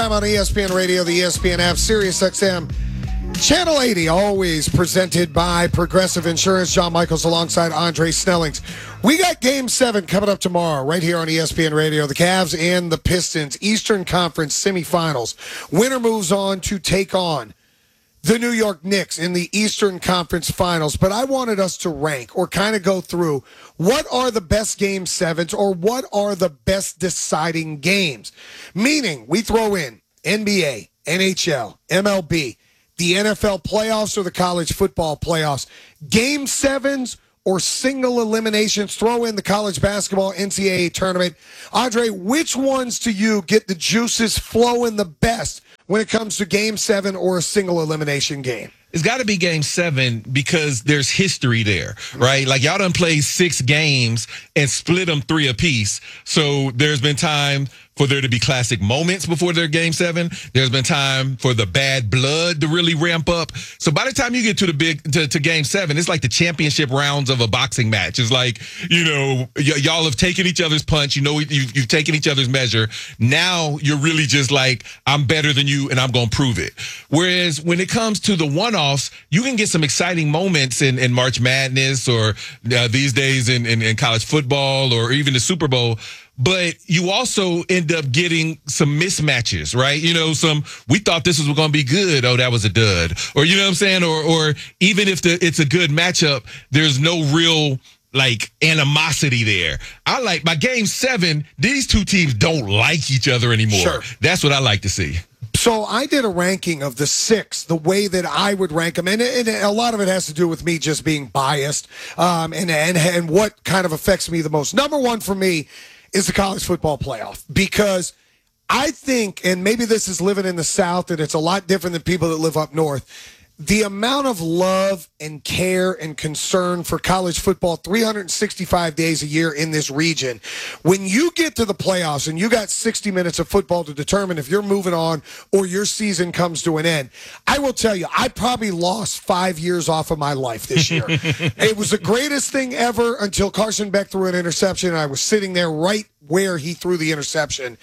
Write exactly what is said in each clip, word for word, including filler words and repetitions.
I'm on E S P N Radio, the E S P N app, Sirius X M, Channel eighty, always presented by Progressive Insurance. John Michaels alongside Andre Snellings. We got Game seven coming up tomorrow right here on E S P N Radio. The Cavs and the Pistons, Eastern Conference semifinals. Winner moves on to take on the New York Knicks in the Eastern Conference Finals. But I wanted us to rank or kind of go through what are the best Game sevens or what are the best deciding games. Meaning, we throw in N B A, N H L, M L B, the N F L playoffs or the college football playoffs. Game sevens or single eliminations. Throw in the college basketball N C double A tournament. Andre, which ones to you get the juices flowing the best when it comes to game seven or a single elimination game? It's got to be game seven because there's history there, right? Like, y'all done played six games and split them three apiece. So there's been time for there to be classic moments before their game seven. There's been time for the bad blood to really ramp up. So by the time you get to the big to, to game seven, it's like the championship rounds of a boxing match. It's like, you know, y- y'all have taken each other's punch. You know, you've, you've taken each other's measure. Now you're really just like, I'm better than you and I'm going to prove it. Whereas when it comes to the one-offs, you can get some exciting moments in, in March Madness or uh, these days in, in, in college football or even the Super Bowl. But you also end up getting some mismatches, right? You know, some, we thought this was going to be good. Oh, that was a dud. Or, you know what I'm saying? Or, or even if the, it's a good matchup, there's no real, like, animosity there. I like, by game seven, these two teams don't like each other anymore. Sure. That's what I like to see. So I did a ranking of the six, the way that I would rank them, and, and a lot of it has to do with me just being biased um, and, and, and what kind of affects me the most. Number one for me is the college football playoff, because I think, and maybe this is living in the South and it's a lot different than people that live up north, the amount of love and care and concern for college football three hundred sixty-five days a year in this region. When you get to the playoffs and you got sixty minutes of football to determine if you're moving on or your season comes to an end, I will tell you, I probably lost five years off of my life this year. It was the greatest thing ever until Carson Beck threw an interception, and I was sitting there right where he threw the interception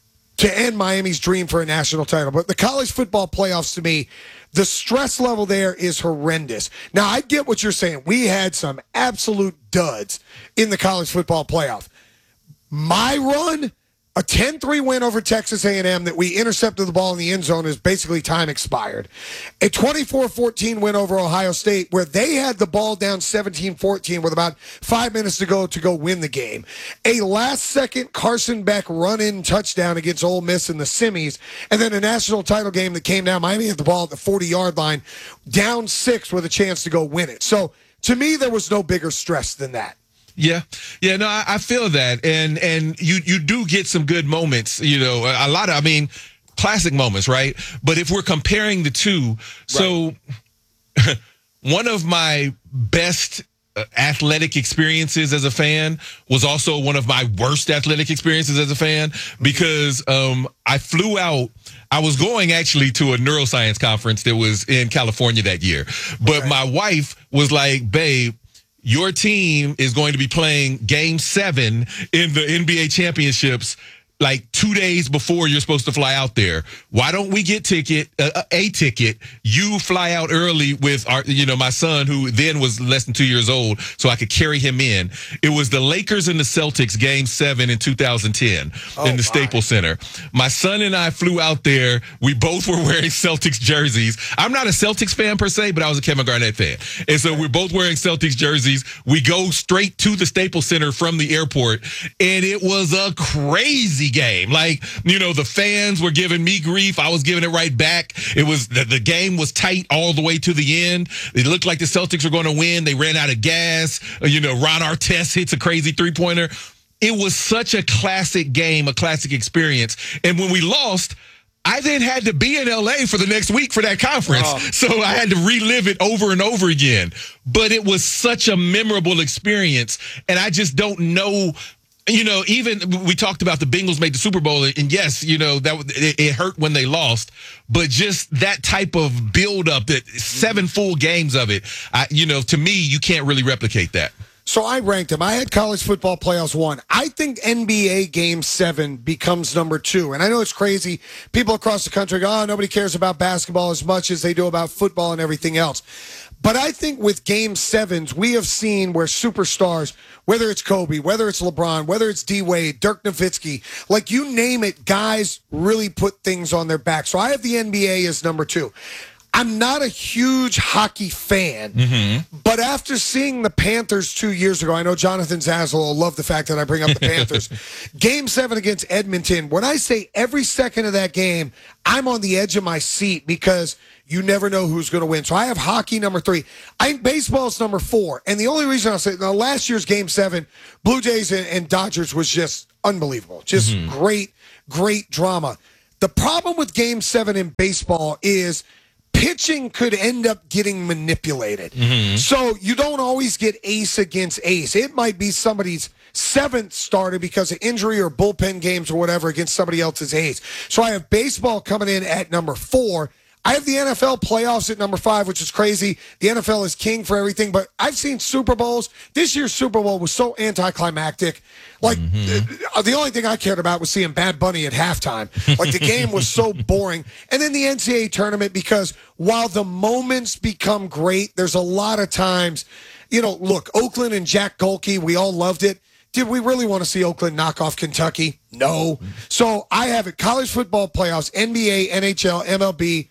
to end Miami's dream for a national title. But the college football playoffs, to me, the stress level there is horrendous. Now, I get what you're saying. We had some absolute duds in the college football playoff. My run, a ten three win over Texas A and M that we intercepted the ball in the end zone is basically time expired. A twenty-four fourteen win over Ohio State where they had the ball down seventeen fourteen with about five minutes to go to go win the game. A last-second Carson Beck run-in touchdown against Ole Miss in the semis, and then a national title game that came down. Miami had the ball at the forty-yard line, down six with a chance to go win it. So, to me, there was no bigger stress than that. Yeah. Yeah, no, I, I feel that. And and you you do get some good moments, you know, a, a lot of, I mean, classic moments, right? But if we're comparing the two, so right. One of my best uh, athletic experiences as a fan was also one of my worst athletic experiences as a fan, because um, I flew out. I was going actually to a neuroscience conference that was in California that year. But okay. My wife was like, babe, your team is going to be playing game seven in the N B A championships like two days before you're supposed to fly out there. Why don't we get ticket, uh, a ticket? You fly out early with our, you know, my son, who then was less than two years old, so I could carry him in. It was the Lakers and the Celtics game seven in two thousand ten oh, in the my. Staples Center. My son and I flew out there. We both were wearing Celtics jerseys. I'm not a Celtics fan per se, but I was a Kevin Garnett fan. And so we're both wearing Celtics jerseys. We go straight to the Staples Center from the airport, and it was a crazy game. Like, you know, the fans were giving me grief. I was giving it right back. It was the, the game was tight all the way to the end. It looked like the Celtics were going to win. They ran out of gas. You know, Ron Artest hits a crazy three-pointer. It was such a classic game, a classic experience. And when we lost, I then had to be in L A for the next week for that conference. Oh. So I had to relive it over and over again. But it was such a memorable experience. And I just don't know. You know, even we talked about the Bengals made the Super Bowl, and yes, you know, that it, it hurt when they lost, but just that type of build up, that seven full games of it, I, you know, to me, you can't really replicate that. So I ranked them. I had college football playoffs one. I think N B A game seven becomes number two. And I know it's crazy. People across the country go, oh, nobody cares about basketball as much as they do about football and everything else. But I think with game sevens, we have seen where superstars, whether it's Kobe, whether it's LeBron, whether it's D Wade, Dirk Nowitzki, like you name it, guys really put things on their back. So I have the N B A as number two. I'm not a huge hockey fan, mm-hmm. but after seeing the Panthers two years ago, I know Jonathan Zaslow will love the fact that I bring up the Panthers. Game seven against Edmonton, when I say every second of that game, I'm on the edge of my seat because you never know who's going to win. So I have hockey number three. I think baseball's number four. And the only reason I'll say, now, last year's game seven, Blue Jays and, and Dodgers was just unbelievable. Just mm-hmm. great, great drama. The problem with game seven in baseball is pitching could end up getting manipulated. Mm-hmm. So you don't always get ace against ace. It might be somebody's seventh starter because of injury or bullpen games or whatever against somebody else's ace. So I have baseball coming in at number four. I have the N F L playoffs at number five, which is crazy. The N F L is king for everything, but I've seen Super Bowls. This year's Super Bowl was so anticlimactic. Like, mm-hmm. the only thing I cared about was seeing Bad Bunny at halftime. Like, the game was so boring. And then the N C double A tournament, because while the moments become great, there's a lot of times, you know, look, Oakland and Jack Golke, we all loved it. Did we really want to see Oakland knock off Kentucky? No. So I have it, college football playoffs, N B A, N H L, M L B,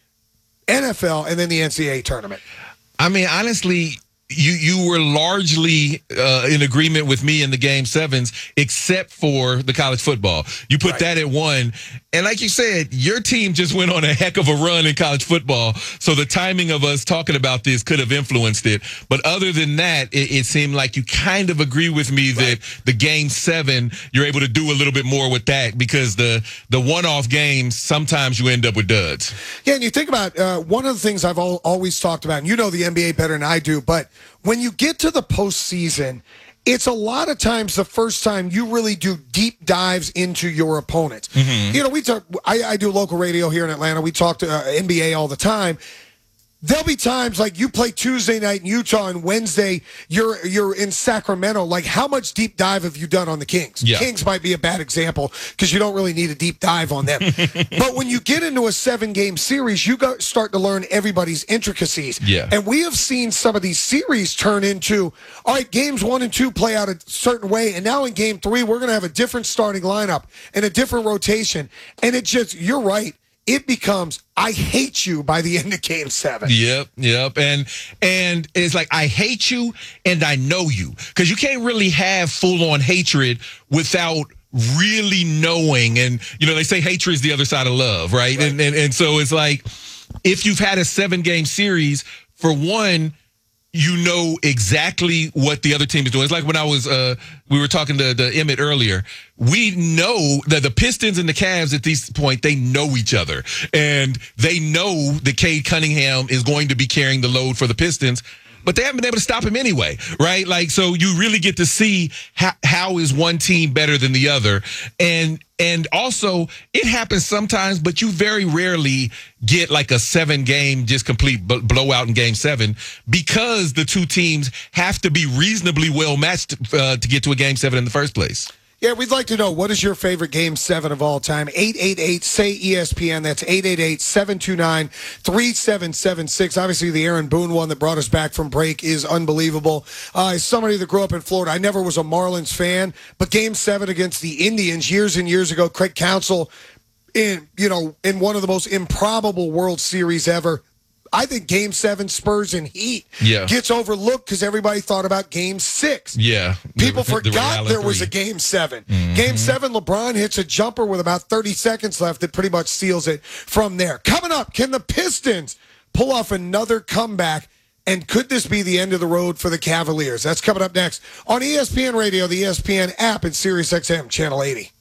N F L, and then the N C double A tournament. I mean, honestly, you you were largely uh, in agreement with me in the game sevens, except for the college football. You put right. that at one. And like you said, your team just went on a heck of a run in college football. So the timing of us talking about this could have influenced it. But other than that, it, it seemed like you kind of agree with me right. that the game seven, you're able to do a little bit more with that, because the, the one-off games, sometimes you end up with duds. Yeah, and you think about uh, one of the things I've al- always talked about, and you know the N B A better than I do, but when you get to the postseason, it's a lot of times the first time you really do deep dives into your opponents. Mm-hmm. You know, we talk. I, I do local radio here in Atlanta. We talk to uh, N B A all the time. There'll be times like you play Tuesday night in Utah and Wednesday you're you're in Sacramento. Like, how much deep dive have you done on the Kings? Yeah. Kings might be a bad example because you don't really need a deep dive on them. But when you get into a seven-game series, you go, start to learn everybody's intricacies. Yeah. And we have seen some of these series turn into, all right, games one and two play out a certain way, and now in game three, we're going to have a different starting lineup and a different rotation. And it just, you're right. It becomes, I hate you by the end of game seven. Yep, yep. And and it's like, I hate you and I know you. Because you can't really have full-on hatred without really knowing. And, you know, they say hatred is the other side of love, right? right. And, and and so it's like, if you've had a seven-game series, for one, you know exactly what the other team is doing. It's like when I was, uh, we were talking to, to Emmett earlier. We know that the Pistons and the Cavs at this point, they know each other. And they know that Cade Cunningham is going to be carrying the load for the Pistons, but they haven't been able to stop him anyway, right? Like, so you really get to see how, how is one team better than the other. And and also, it happens sometimes, but you very rarely get like a seven-game just complete b- blowout in game seven, because the two teams have to be reasonably well matched uh, to get to a game seven in the first place. Yeah, we'd like to know, what is your favorite game seven of all time? eight eight eight, S A Y, E S P N. That's eight eight eight, seven two nine, three seven seven six. Obviously, the Aaron Boone one that brought us back from break is unbelievable. Uh, as somebody that grew up in Florida, I never was a Marlins fan, but game seven against the Indians years and years ago, Craig Counsell, in, you know, in one of the most improbable World Series ever. I think game seven, Spurs and Heat, yeah. gets overlooked because everybody thought about game six. Yeah. People the, forgot the there was a game seven. Mm-hmm. Game seven, LeBron hits a jumper with about thirty seconds left that pretty much seals it from there. Coming up, can the Pistons pull off another comeback? And could this be the end of the road for the Cavaliers? That's coming up next on E S P N Radio, the E S P N app, and SiriusXM Channel eighty.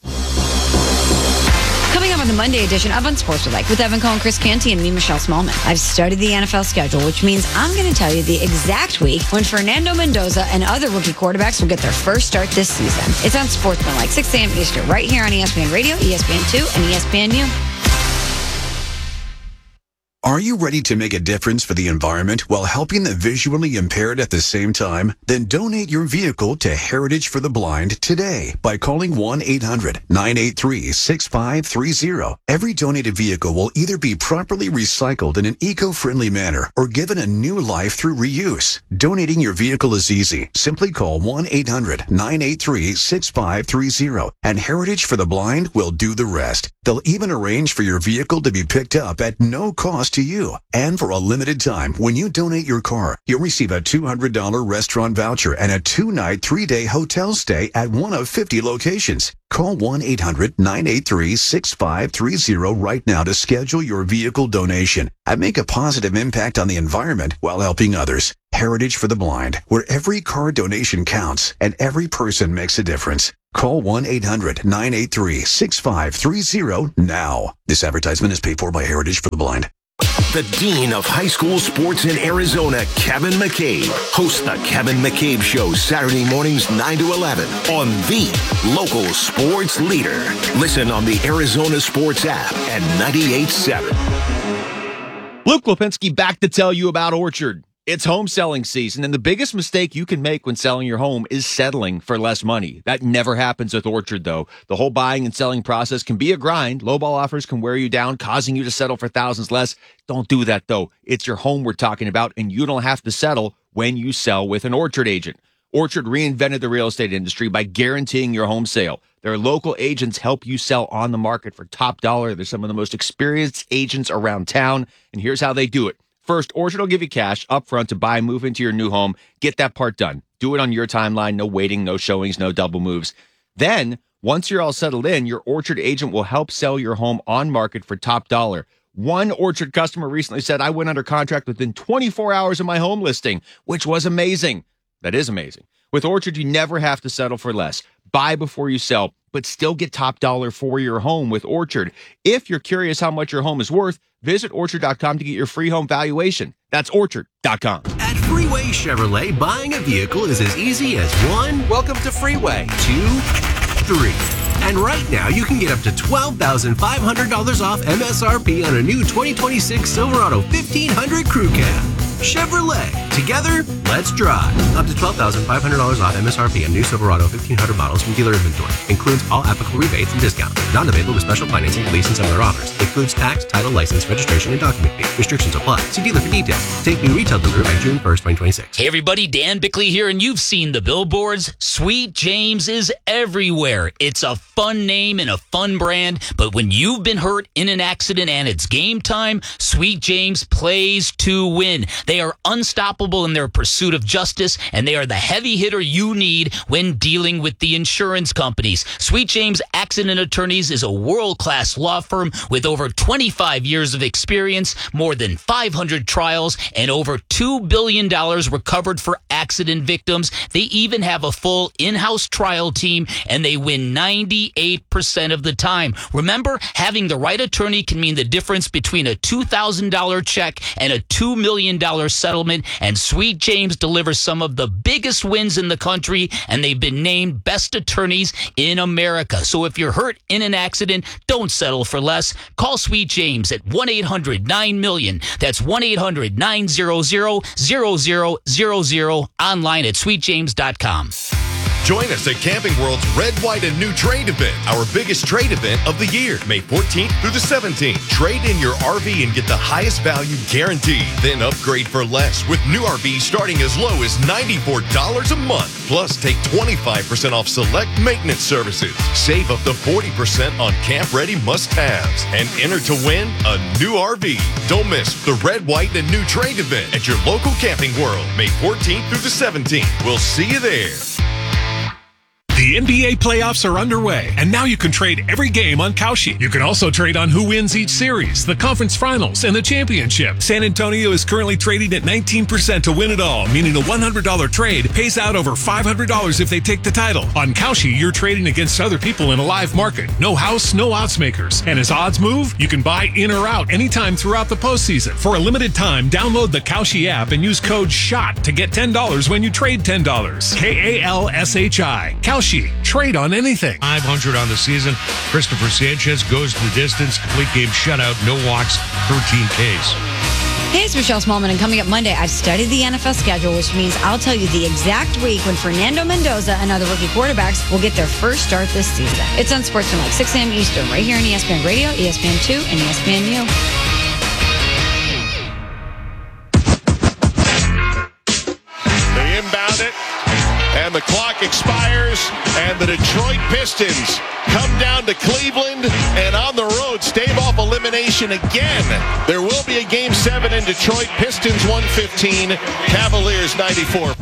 Coming up on the Monday edition of Unsportsmanlike with Evan Cohen, Chris Canty, and me, Michelle Smallman. I've studied the N F L schedule, which means I'm going to tell you the exact week when Fernando Mendoza and other rookie quarterbacks will get their first start this season. It's Unsportsmanlike, six a.m. Eastern, right here on E S P N Radio, E S P N two, and E S P N U. Are you ready to make a difference for the environment while helping the visually impaired at the same time? Then donate your vehicle to Heritage for the Blind today by calling one eight hundred nine eight three six five three zero. Every donated vehicle will either be properly recycled in an eco-friendly manner or given a new life through reuse. Donating your vehicle is easy. Simply call one eight hundred nine eight three six five three zero and Heritage for the Blind will do the rest. They'll even arrange for your vehicle to be picked up at no cost to you. And for a limited time, when you donate your car, you'll receive a two hundred dollars restaurant voucher and a two-night, three-day hotel stay at one of fifty locations. Call one eight hundred nine eight three six five three zero right now to schedule your vehicle donation and make a positive impact on the environment while helping others. Heritage for the Blind, where every car donation counts and every person makes a difference. Call one eight hundred nine eight three six five three zero now. This advertisement is paid for by Heritage for the Blind. The Dean of High School Sports in Arizona, Kevin McCabe, hosts the Kevin McCabe Show Saturday mornings nine to eleven on the local sports leader. Listen on the Arizona Sports app and ninety-eight point seven. Luke Lipinski back to tell you about Orchard. It's home selling season, and the biggest mistake you can make when selling your home is settling for less money. That never happens with Orchard, though. The whole buying and selling process can be a grind. Lowball offers can wear you down, causing you to settle for thousands less. Don't do that, though. It's your home we're talking about, and you don't have to settle when you sell with an Orchard agent. Orchard reinvented the real estate industry by guaranteeing your home sale. Their local agents help you sell on the market for top dollar. They're some of the most experienced agents around town, and here's how they do it. First, Orchard will give you cash up front to buy and move into your new home. Get that part done. Do it on your timeline. No waiting, no showings, no double moves. Then, once you're all settled in, your Orchard agent will help sell your home on market for top dollar. One Orchard customer recently said, I went under contract within twenty-four hours of my home listing, which was amazing. That is amazing. With Orchard, you never have to settle for less. Buy before you sell, but still get top dollar for your home with Orchard. If you're curious how much your home is worth, visit orchard dot com to get your free home valuation. That's orchard dot com. At Freeway Chevrolet, buying a vehicle is as easy as one, welcome to Freeway, two, three. And right now, you can get up to twelve thousand five hundred dollars off M S R P on a new twenty twenty-six Silverado fifteen hundred Crew Cab. Chevrolet. Together, let's drive. Up to twelve thousand five hundred dollars off M S R P on new Silverado fifteen hundred models from dealer inventory. Includes all applicable rebates and discounts. Not available with special financing, lease, and some other offers. Includes tax, title, license, registration, and document fee. Restrictions apply. See dealer for details. Take new retail delivery by June first, twenty twenty-six. Hey everybody, Dan Bickley here, and you've seen the billboards. Sweet James is everywhere. It's a fun name and a fun brand, but when you've been hurt in an accident and it's game time, Sweet James plays to win. They are unstoppable in their pursuit of justice, and they are the heavy hitter you need when dealing with the insurance companies. Sweet James Accident Attorneys is a world-class law firm with over twenty-five years of experience, more than five hundred trials, and over two billion dollars recovered for accident victims. They even have a full in-house trial team, and they win ninety-eight percent of the time. Remember, having the right attorney can mean the difference between a two thousand dollars check and a two million dollars settlement, and Sweet James delivers some of the biggest wins in the country, and they've been named best attorneys in America. So if you're hurt in an accident, don't settle for less. Call Sweet James at one eight hundred nine million. That's one eight hundred nine hundred zero zero zero, online at sweet james dot com. Join us at Camping World's Red, White, and New Trade event, our biggest trade event of the year, May fourteenth through the seventeenth. Trade in your R V and get the highest value guaranteed. Then upgrade for less with new R Vs starting as low as ninety-four dollars a month. Plus, take twenty-five percent off select maintenance services. Save up to forty percent on camp-ready must-haves. And enter to win a new R V. Don't miss the Red, White, and New Trade event at your local Camping World, May fourteenth through the seventeenth. We'll see you there. The N B A playoffs are underway, and now you can trade every game on Kalshi. You can also trade on who wins each series, the conference finals, and the championship. San Antonio is currently trading at nineteen percent to win it all, meaning a one hundred dollars trade pays out over five hundred dollars if they take the title. On Kalshi, you're trading against other people in a live market. No house, no odds makers. And as odds move, you can buy in or out anytime throughout the postseason. For a limited time, download the Kalshi app and use code SHOT to get ten dollars when you trade ten dollars. K A L S H I. Kalshi. Trade on anything. five hundred on the season. Christopher Sanchez goes the distance. Complete game shutout. No walks. thirteen Ks. Hey, it's Michelle Smallman, and coming up Monday, I've studied the N F L schedule, which means I'll tell you the exact week when Fernando Mendoza and other rookie quarterbacks will get their first start this season. It's on Sportsman like six a.m. Eastern, right here on E S P N Radio, E S P N two, and E S P N U. They inbound it, and the clock expires, and the Detroit Pistons come down to Cleveland, and on the road, stave off elimination again. There will be a game seven in Detroit. Pistons one fifteen, Cavaliers ninety-four.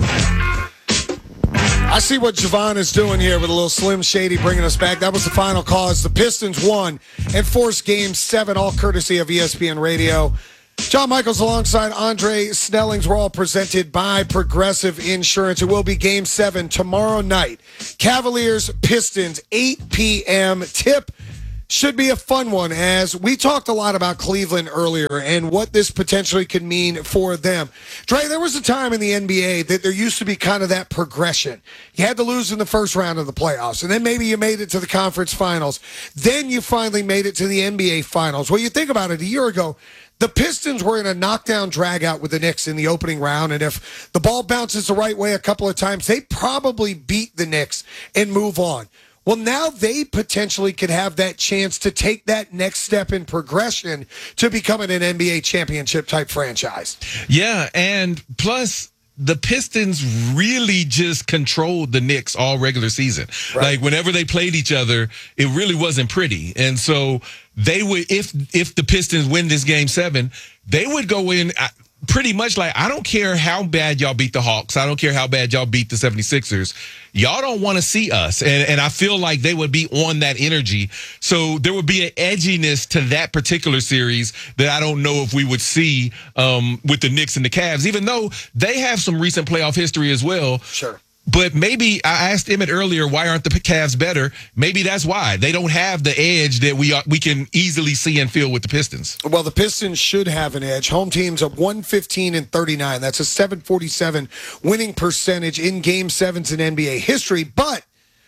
I see what Javon is doing here with a little Slim Shady bringing us back. That was the final cause. The Pistons won and forced game seven, all courtesy of E S P N Radio. John Michaels alongside Andre Snellings. We're all presented by Progressive Insurance. It will be game seven tomorrow night. Cavaliers, Pistons, eight p.m. tip. Should be a fun one, as we talked a lot about Cleveland earlier and what this potentially could mean for them. Dre, there was a time in the N B A that there used to be kind of that progression. You had to lose in the first round of the playoffs, and then maybe you made it to the conference finals. Then you finally made it to the N B A finals. Well, you think about it, a year ago, the Pistons were in a knockdown drag-out with the Knicks in the opening round, and if the ball bounces the right way a couple of times, they probably beat the Knicks and move on. Well, now they potentially could have that chance to take that next step in progression to becoming an N B A championship-type franchise. Yeah, and plus, the Pistons really just controlled the Knicks all regular season. Right. Like, whenever they played each other, it really wasn't pretty. And so they would, if if the Pistons win this game seven, they would go in pretty much like, I don't care how bad y'all beat the Hawks. I don't care how bad y'all beat the seventy-sixers. Y'all don't want to see us. And, and I feel like they would be on that energy. So there would be an edginess to that particular series that I don't know if we would see um, with the Knicks and the Cavs, even though they have some recent playoff history as well. Sure. But maybe I asked Emmett earlier, why aren't the Cavs better? Maybe that's why. They don't have the edge that we are, we can easily see and feel with the Pistons. Well, the Pistons should have an edge. Home teams of one fifteen and thirty-nine. That's a seven forty-seven winning percentage in game sevens in N B A history. But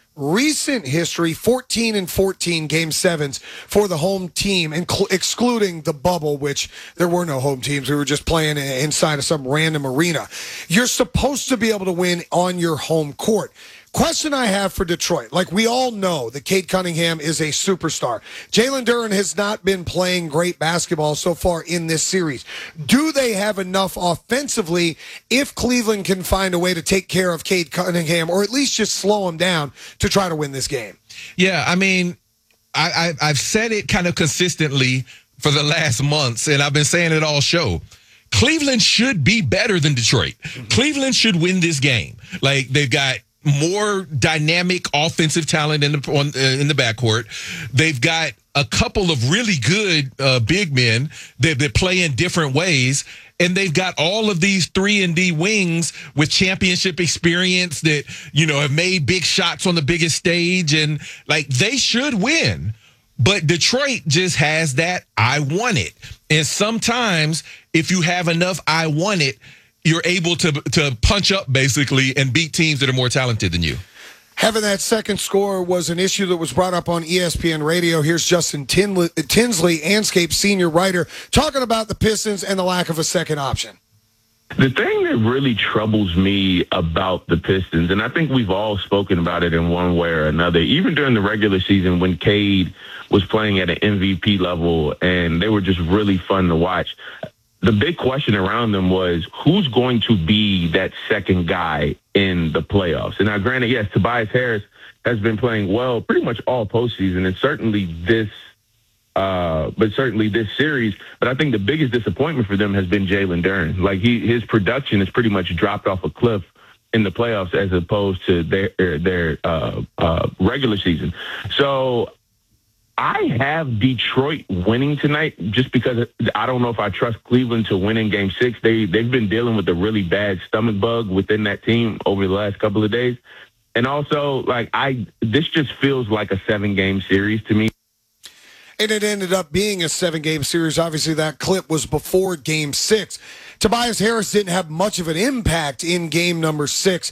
recent history, fourteen and fourteen game sevens for the home team, inc- excluding the bubble, which there were no home teams. We were just playing inside of some random arena. You're supposed to be able to win on your home court. Question I have for Detroit. Like, we all know that Cade Cunningham is a superstar. Jalen Duren has not been playing great basketball so far in this series. Do they have enough offensively if Cleveland can find a way to take care of Cade Cunningham, or at least just slow him down to try to win this game? Yeah, I mean, I, I, I've said it kind of consistently for the last months, and I've been saying it all show. Cleveland should be better than Detroit. Mm-hmm. Cleveland should win this game. Like, they've got more dynamic offensive talent in the on, uh, in the backcourt. They've got a couple of really good uh, big men that, that play in different ways, and they've got all of these three and D wings with championship experience that, you know, have made big shots on the biggest stage, and like, they should win. But Detroit just has that I want it, and sometimes if you have enough I want it, you're able to to punch up, basically, and beat teams that are more talented than you. Having that second score was an issue that was brought up on E S P N Radio. Here's Justin Tinley, Tinsley, Anscape senior writer, talking about the Pistons and the lack of a second option. The thing that really troubles me about the Pistons, and I think we've all spoken about it in one way or another, even during the regular season when Cade was playing at an M V P level and they were just really fun to watch, the big question around them was, who's going to be that second guy in the playoffs? And now, granted, yes, Tobias Harris has been playing well pretty much all postseason, and certainly this, uh, but certainly this series. But I think the biggest disappointment for them has been Jalen Duren. Like, he, his production has pretty much dropped off a cliff in the playoffs as opposed to their their uh, uh, regular season. So I have Detroit winning tonight just because I don't know if I trust Cleveland to win in game six. They, they've been dealing with a really bad stomach bug within that team over the last couple of days. And also, like, I this just feels like a seven-game series to me. And it ended up being a seven-game series. Obviously, that clip was before game six. Tobias Harris didn't have much of an impact in game number six.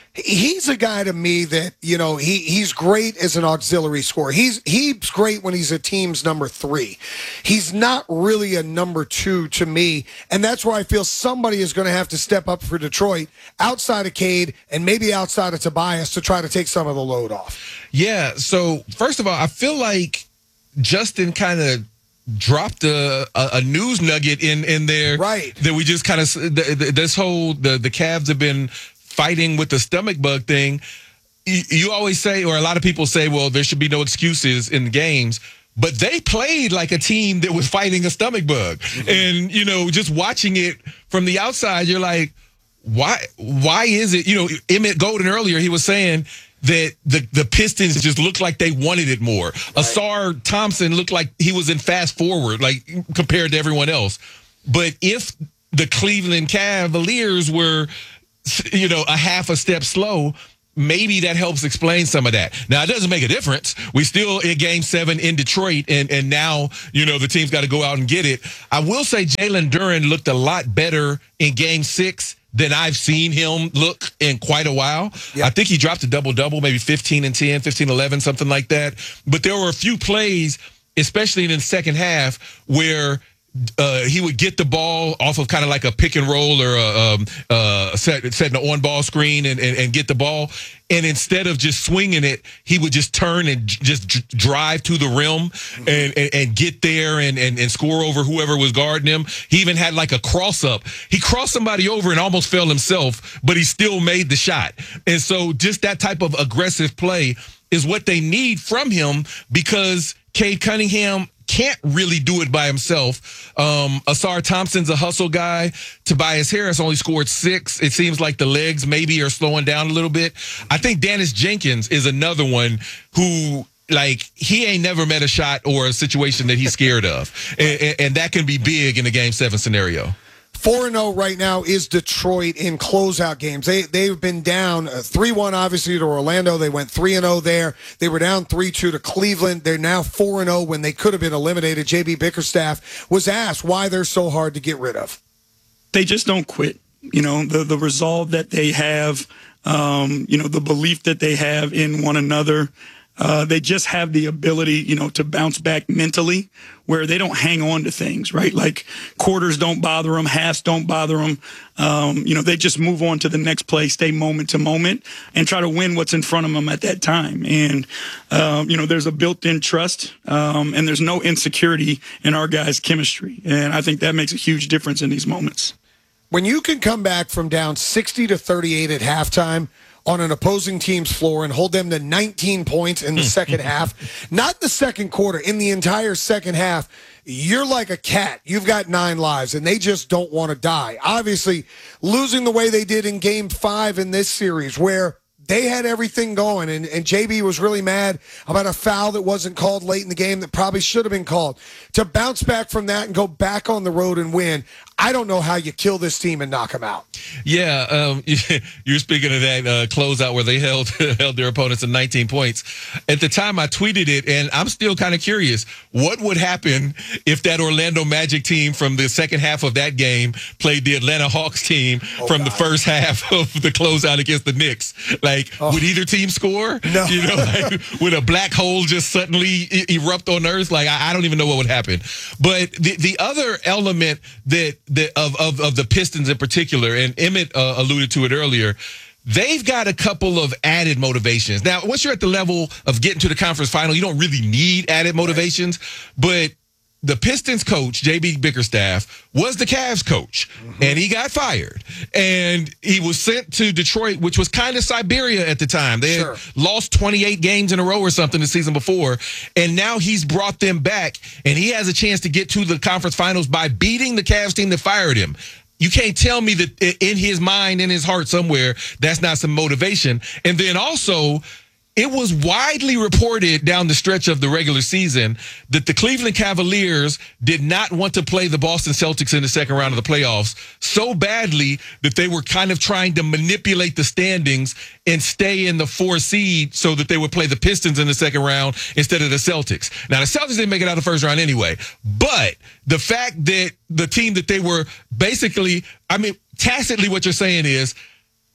He's a guy to me that, you know, he he's great as an auxiliary scorer. He's he's great when he's a team's number three. He's not really a number two to me, and that's where I feel somebody is going to have to step up for Detroit outside of Cade and maybe outside of Tobias to try to take some of the load off. Yeah, so first of all, I feel like Justin kind of dropped a, a, a news nugget in, in there. Right. That we just kind of, this whole, the, the Cavs have been fighting with the stomach bug thing. You, you always say, or a lot of people say, well, there should be no excuses in the games. But they played like a team that was fighting a stomach bug. Mm-hmm. And, you know, just watching it from the outside, you're like, why, why is it, you know, Emmett Golden earlier, he was saying that the, the Pistons just looked like they wanted it more. Right. Asar Thompson looked like he was in fast forward, like compared to everyone else. But if the Cleveland Cavaliers were, you know, a half a step slow, maybe that helps explain some of that. Now, it doesn't make a difference. We still in game seven in Detroit, and, and now, you know, the team's got to go out and get it. I will say Jalen Duren looked a lot better in game six than I've seen him look in quite a while. Yeah. I think he dropped a double-double, maybe fifteen and ten, fifteen eleven, something like that. But there were a few plays, especially in the second half, where Uh, he would get the ball off of kind of like a pick and roll or a, um, uh, set, setting an on-ball screen and, and, and get the ball. And instead of just swinging it, he would just turn and j- just d- drive to the rim mm-hmm. and, and, and get there and, and, and score over whoever was guarding him. He even had like a cross-up. He crossed somebody over and almost fell himself, but he still made the shot. And so just that type of aggressive play is what they need from him because Cade Cunningham can't really do it by himself. Um, Asar Thompson's a hustle guy. Tobias Harris only scored six. It seems like the legs maybe are slowing down a little bit. I think Dennis Jenkins is another one who, like, he ain't never met a shot or a situation that he's scared of. And, and, and that can be big in a game seven scenario. four and oh right now is Detroit in closeout games. They, they've been down three one, obviously, to Orlando. They went three and oh there. They were down three two to Cleveland. They're now four and oh when they could have been eliminated. J B Bickerstaff was asked why they're so hard to get rid of. They just don't quit. You know, the, the resolve that they have, um, you know, the belief that they have in one another. Uh, they just have the ability, you know, to bounce back mentally where they don't hang on to things, right? Like quarters don't bother them, halves don't bother them. Um, you know, they just move on to the next play, stay moment to moment, and try to win what's in front of them at that time. And, um, you know, there's a built-in trust, um, and there's no insecurity in our guys' chemistry. And I think that makes a huge difference in these moments. When you can come back from down sixty to thirty-eight at halftime on an opposing team's floor and hold them to nineteen points in the second half, not the second quarter, in the entire second half, you're like a cat. You've got nine lives, and they just don't want to die. Obviously, losing the way they did in game five in this series where they had everything going, and, and J B was really mad about a foul that wasn't called late in the game that probably should have been called. To bounce back from that and go back on the road and win, I don't know how you kill this team and knock them out. Yeah, um, you're speaking of that uh, closeout where they held held their opponents to nineteen points. At the time, I tweeted it, and I'm still kind of curious. What would happen if that Orlando Magic team from the second half of that game played the Atlanta Hawks team oh, from God. the first half of the closeout against the Knicks? Like, oh. would either team score? No. You know, like, would a black hole just suddenly e- erupt on Earth? Like, I, I don't even know what would happen. But the, the other element that The, of, of of the Pistons in particular, and Emmett uh, alluded to it earlier, they've got a couple of added motivations. Now, once you're at the level of getting to the conference final, you don't really need added motivations, but the Pistons coach, J B Bickerstaff, was the Cavs coach, mm-hmm. and he got fired. And he was sent to Detroit, which was kind of Siberia at the time. They sure. had lost twenty-eight games in a row or something the season before, and now he's brought them back, and he has a chance to get to the conference finals by beating the Cavs team that fired him. You can't tell me that in his mind, in his heart somewhere, that's not some motivation. And then also, it was widely reported down the stretch of the regular season that the Cleveland Cavaliers did not want to play the Boston Celtics in the second round of the playoffs so badly that they were kind of trying to manipulate the standings and stay in the four seed so that they would play the Pistons in the second round instead of the Celtics. Now, the Celtics didn't make it out of the first round anyway, but the fact that the team that they were basically, I mean, tacitly what you're saying is,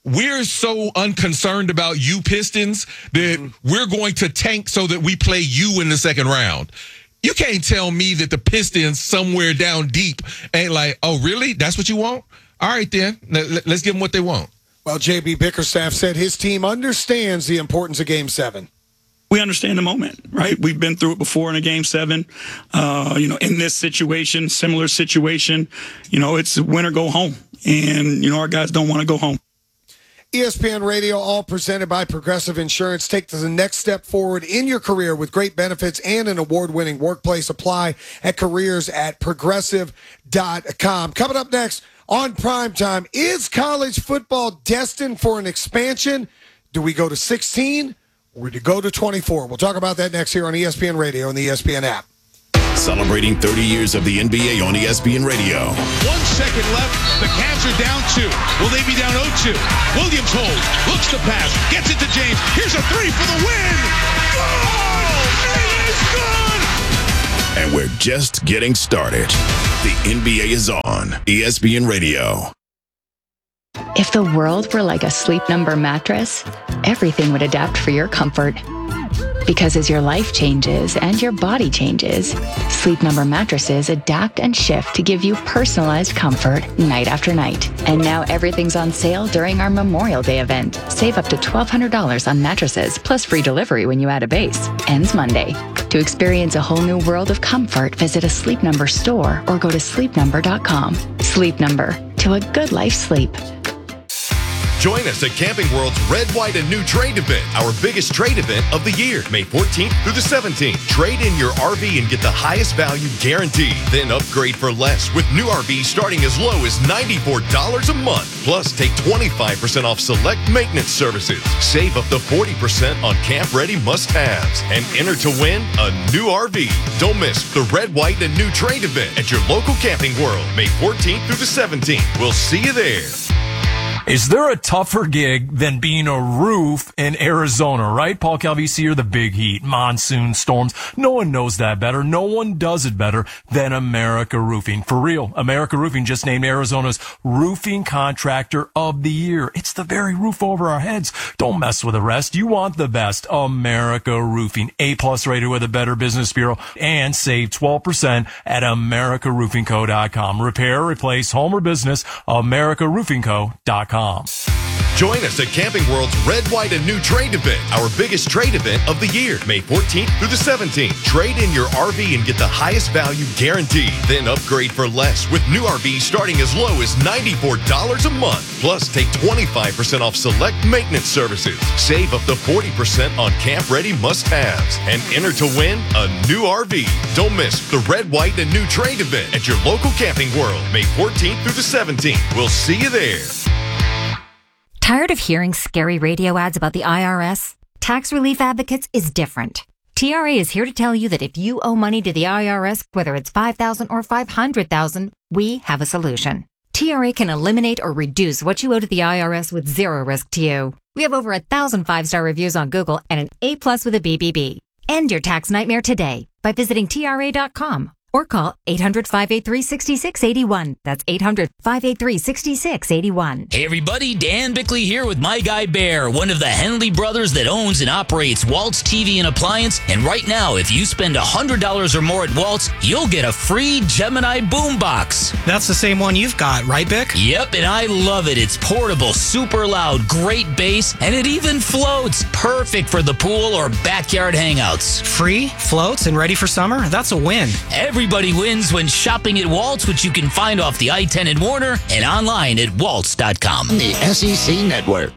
we're so unconcerned about you Pistons that mm-hmm. we're going to tank so that we play you in the second round. You can't tell me that the Pistons somewhere down deep ain't like, oh, really? That's what you want? All right, then. Let's give them what they want. Well, J B Bickerstaff said his team understands the importance of Game seven. We understand the moment, right? We've been through it before in a Game seven. Uh, you know, in this situation, similar situation, you know, it's win or go home. And, you know, our guys don't want to go home. E S P N Radio, all presented by Progressive Insurance. Take the next step forward in your career with great benefits and an award-winning workplace. Apply at careers at progressive dot com. Coming up next on Primetime, is college football destined for an expansion? Do we go to sixteen or do we go to twenty-four? We'll talk about that next here on E S P N Radio and the E S P N app. Celebrating thirty years of the N B A on E S P N Radio. One second left. The Cavs are down two. Will they be down oh two? Williams holds. Looks to pass. Gets it to James. Here's a three for the win. Goal! It is good! And we're just getting started. The N B A is on E S P N Radio. If the world were like a Sleep Number mattress, everything would adapt for your comfort. Because as your life changes and your body changes, Sleep Number mattresses adapt and shift to give you personalized comfort night after night. And now everything's on sale during our Memorial Day event. Save up to twelve hundred dollars on mattresses, plus free delivery when you add a base. Ends Monday. To experience a whole new world of comfort, visit a Sleep Number store or go to sleep number dot com. Sleep Number. To a good life sleep. Join us at Camping World's Red, White, and New Trade event, our biggest trade event of the year, May fourteenth through the seventeenth. Trade in your R V and get the highest value guaranteed. Then upgrade for less with new R Vs starting as low as ninety-four dollars a month. Plus, take twenty-five percent off select maintenance services. Save up to forty percent on camp-ready must-haves. And enter to win a new R V. Don't miss the Red, White, and New Trade event at your local Camping World, May fourteenth through the seventeenth. We'll see you there. Is there a tougher gig than being a roof in Arizona, right? Paul Calvisi, the big heat, monsoon storms. No one knows that better. No one does it better than America Roofing. For real, America Roofing just named Arizona's Roofing Contractor of the Year. It's the very roof over our heads. Don't mess with the rest. You want the best. America Roofing. A-plus rated with a Better Business Bureau. And save twelve percent at america roofing co dot com. Repair, replace, home or business, america roofing co dot com. Join us at Camping World's Red, White, and New Trade event, our biggest trade event of the year, May fourteenth through the seventeenth. Trade in your R V and get the highest value guaranteed. Then upgrade for less with new R Vs starting as low as ninety-four dollars a month. Plus, take twenty-five percent off select maintenance services. Save up to forty percent on camp-ready must-haves. And enter to win a new R V. Don't miss the Red, White, and New Trade event at your local Camping World, May fourteenth through the seventeenth. We'll see you there. Tired of hearing scary radio ads about the I R S? Tax Relief Advocates is different. T R A is here to tell you that if you owe money to the I R S, whether it's five thousand dollars or five hundred thousand dollars, we have a solution. T R A can eliminate or reduce what you owe to the I R S with zero risk to you. We have over a thousand five-star reviews on Google and an A plus with a B B B. End your tax nightmare today by visiting T R A dot com. Or call eight hundred, five eight three, six six eight one. That's eight hundred, five eight three, six six eight one. Hey everybody, Dan Bickley here with My Guy Bear, one of the Henley brothers that owns and operates Waltz T V and Appliance. And right now, if you spend one hundred dollars or more at Waltz, you'll get a free Gemini boombox. That's the same one you've got, right, Bick? Yep, and I love it. It's portable, super loud, great bass, and it even floats. Perfect for the pool or backyard hangouts. Free, floats, and ready for summer? That's a win. Every Everybody wins when shopping at Waltz, which you can find off the I ten in Warner and online at waltz dot com. The S E C Network.